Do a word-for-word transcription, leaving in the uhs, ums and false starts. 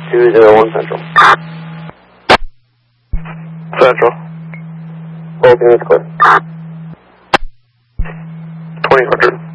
two zero one Central. Central. Open is clear. twenty hundred.